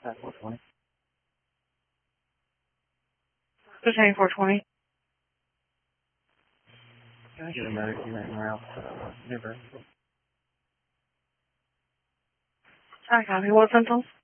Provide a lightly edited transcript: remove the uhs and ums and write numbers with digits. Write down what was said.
420. Lieutenant 420. Can I get a medic unit in route Newberry? I copy. What symptoms?